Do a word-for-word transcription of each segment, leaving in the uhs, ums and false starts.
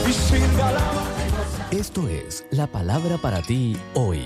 Esto es la palabra para ti hoy.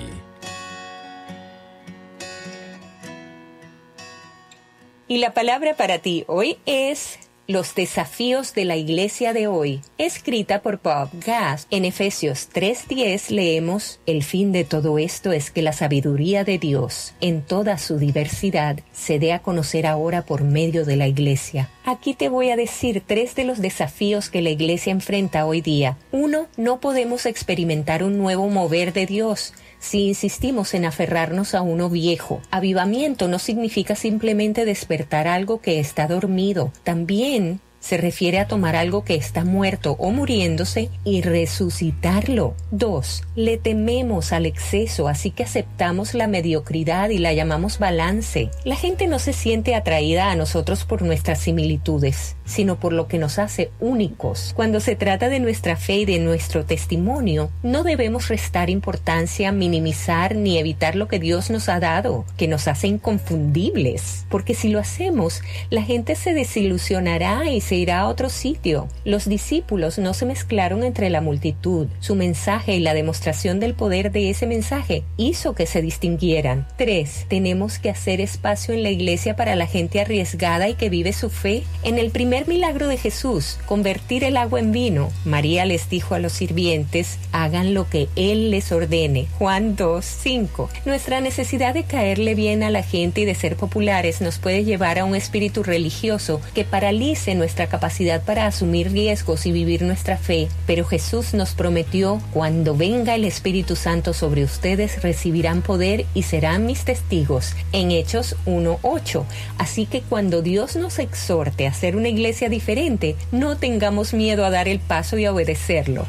Y la palabra para ti hoy es los desafíos de la iglesia de hoy, escrita por Bob Gass. En Efesios tres diez leemos: el fin de todo esto es que la sabiduría de Dios, en toda su diversidad, se dé a conocer ahora por medio de la iglesia. Aquí te voy a decir tres de los desafíos que la iglesia enfrenta hoy día. Uno, no podemos experimentar un nuevo mover de Dios si insistimos en aferrarnos a uno viejo. Avivamiento no significa simplemente despertar algo que está dormido. También se refiere a tomar algo que está muerto o muriéndose y resucitarlo. Dos, le tememos al exceso, así que aceptamos la mediocridad y la llamamos balance. La gente no se siente atraída a nosotros por nuestras similitudes, sino por lo que nos hace únicos. Cuando se trata de nuestra fe y de nuestro testimonio, no debemos restar importancia, minimizar ni evitar lo que Dios nos ha dado, que nos hace inconfundibles. Porque si lo hacemos, la gente se desilusionará y se irá a otro sitio. Los discípulos no se mezclaron entre la multitud. Su mensaje y la demostración del poder de ese mensaje hizo que se distinguieran. Tres, tenemos que hacer espacio en la iglesia para la gente arriesgada y que vive su fe. En el primer milagro de Jesús, convertir el agua en vino, María les dijo a los sirvientes: hagan lo que Él les ordene. Juan dos cinco. Nuestra necesidad de caerle bien a la gente y de ser populares nos puede llevar a un espíritu religioso que paralice nuestra capacidad para asumir riesgos y vivir nuestra fe. Pero Jesús nos prometió: cuando venga el Espíritu Santo sobre ustedes, recibirán poder y serán mis testigos, en Hechos uno ocho. Así que cuando Dios nos exhorte a ser una iglesia diferente, no tengamos miedo a dar el paso y a obedecerlo.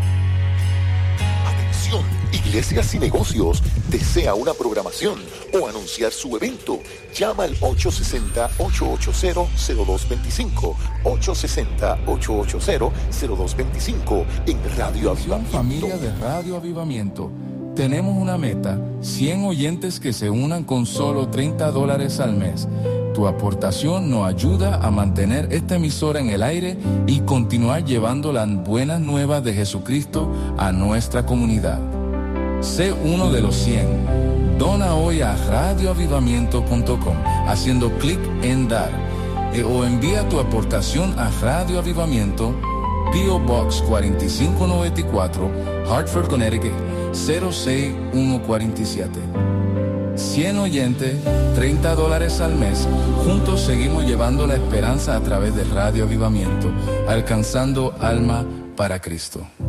Atención, iglesias y negocios. ¿Desea una programación o anunciar su evento? Llama al ocho seis cero, ocho ocho cero, cero dos dos cinco, ocho seis cero, ocho ocho cero, cero dos dos cinco en Radio Avivamiento. Familia de Radio Avivamiento, tenemos una meta: cien oyentes que se unan con solo treinta dólares al mes. Tu aportación nos ayuda a mantener esta emisora en el aire y continuar llevando las buenas nuevas de Jesucristo a nuestra comunidad. Sé uno de los cien. Dona hoy a radio avivamiento punto com haciendo clic en dar eh, o envía tu aportación a Radio Avivamiento, P O Box cuatro cinco nueve cuatro, Hartford, Connecticut cero seis uno cuatro siete. cien oyentes, treinta dólares al mes. Juntos seguimos llevando la esperanza a través de Radio Avivamiento, alcanzando alma para Cristo.